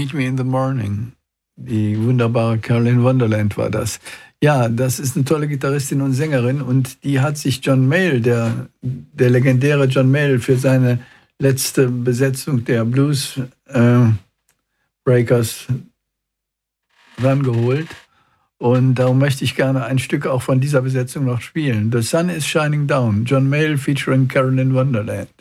Meet Me in the Morning. Die wunderbare Carolyn Wonderland war das. Ja, das ist eine tolle Gitarristin und Sängerin und die hat sich John Mayall, der legendäre John Mayall, für seine letzte Besetzung der Blues Breakers rangeholt. Und darum möchte ich gerne ein Stück auch von dieser Besetzung noch spielen. The Sun is Shining Down, John Mayall featuring Carolyn Wonderland.